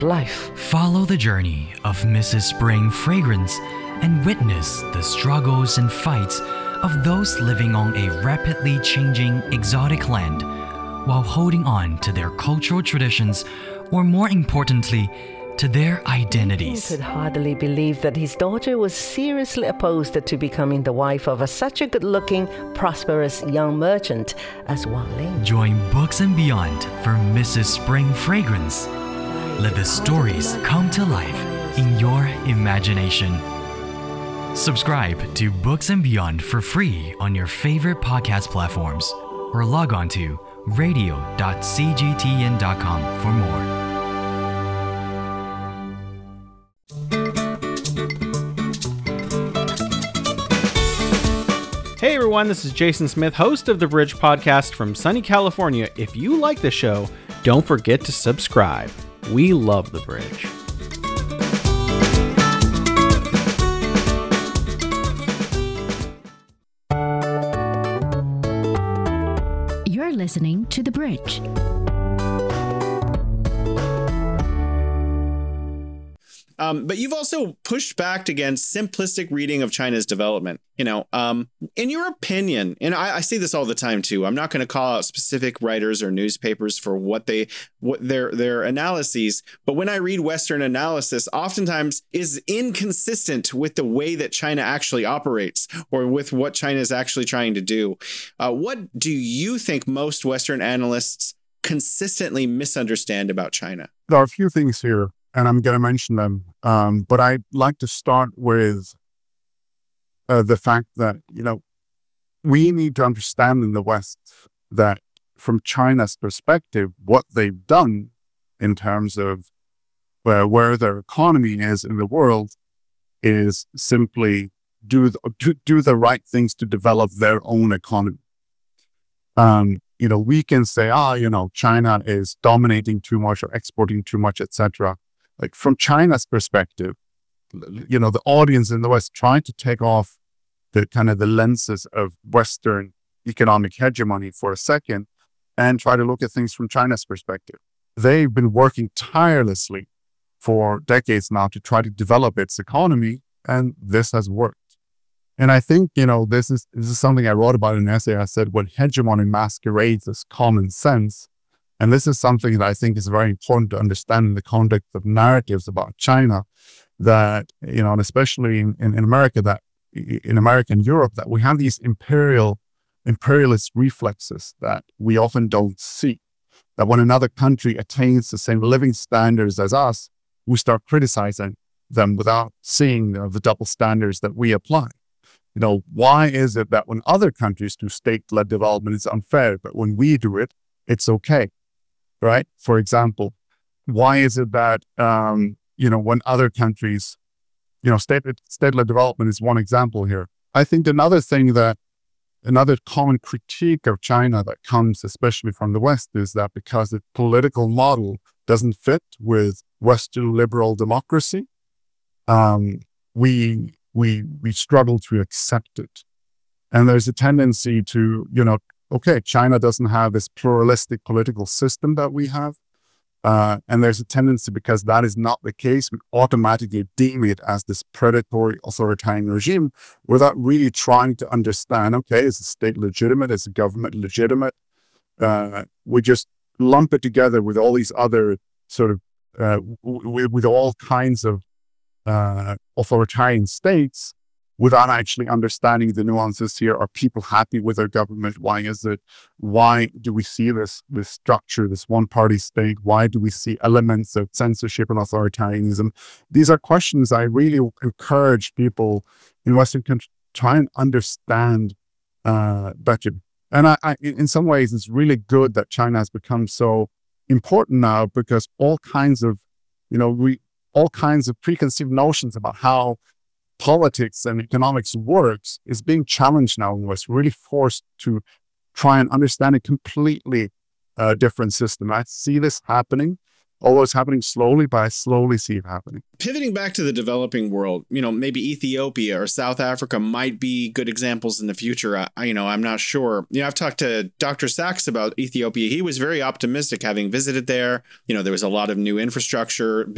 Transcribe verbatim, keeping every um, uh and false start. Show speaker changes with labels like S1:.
S1: life.
S2: Follow the journey of Missus Spring Fragrance and witness the struggles and fights of those living on a rapidly changing exotic land while holding on to their cultural traditions, or more importantly, to their identities.
S1: He could hardly believe that his daughter was seriously opposed to becoming the wife of a, such a good-looking, prosperous young merchant as Wang Ling.
S2: Join Books and Beyond for Missus Spring Fragrance. Let the stories come to life in your imagination. Subscribe to Books and Beyond for free on your favorite podcast platforms, or log on to radio dot c g t n dot com for more.
S3: Hey everyone, this is Jason Smith, host of The Bridge Podcast from sunny California. If you like the show, don't forget to subscribe. We love The Bridge.
S4: You're listening to The Bridge.
S5: Um, but you've also pushed back against simplistic reading of China's development. You know, um, in your opinion, and I, I say this all the time, too, I'm not going to call out specific writers or newspapers for what they what their their analyses. But when I read Western analysis, oftentimes is inconsistent with the way that China actually operates or with what China is actually trying to do. Uh, what do you think most Western analysts consistently misunderstand about China?
S6: There are a few things here, and I'm going to mention them. Um, but I'd like to start with uh, the fact that, you know, we need to understand in the West that from China's perspective, what they've done in terms of uh, where their economy is in the world is simply do the, do, do the right things to develop their own economy. Um, you know, we can say, ah, you know, China is dominating too much or exporting too much, et cetera. Like from China's perspective, you know, the audience in the West trying to take off the kind of the lenses of Western economic hegemony for a second and try to look at things from China's perspective. They've been working tirelessly for decades now to try to develop its economy, and this has worked. And I think, you know, this is this is something I wrote about in an essay. I said, when hegemony masquerades as common sense. And this is something that I think is very important to understand in the context of narratives about China, that, you know, and especially in, in, in America, that in America and Europe, that we have these imperial, imperialist reflexes that we often don't see. That when another country attains the same living standards as us, we start criticizing them without seeing, you know, the double standards that we apply. You know, why is it that when other countries do state-led development, it's unfair, but when we do it, it's okay? Right? For example, why is it that, um, you know, when other countries, you know, state, state-led development is one example here. I think another thing that, another common critique of China that comes especially from the West is that because the political model doesn't fit with Western liberal democracy, um, we, we, we struggle to accept it. And there's a tendency to, you know, okay, China doesn't have this pluralistic political system that we have. Uh, and there's a tendency, because that is not the case, we automatically deem it as this predatory authoritarian regime without really trying to understand, okay, is the state legitimate? Is the government legitimate? Uh, we just lump it together with all these other sort of, uh, w- with all kinds of uh, authoritarian states, without actually understanding the nuances here. Are people happy with their government? Why is it? Why do we see this, this structure, this one-party state? Why do we see elements of censorship and authoritarianism? These are questions I really encourage people in Western countries to try and understand uh, better. And I, I, in some ways, it's really good that China has become so important now, because all kinds of, you know, we all kinds of preconceived notions about how politics and economics works is being challenged now, and was really forced to try and understand a completely uh, different system. I see this happening, although it's happening slowly, but I slowly see it happening.
S5: Pivoting back to the developing world, you know, maybe Ethiopia or South Africa might be good examples in the future. I, you know, I'm not sure. You know, I've talked to Doctor Sachs about Ethiopia. He was very optimistic, having visited there. You know, there was a lot of new infrastructure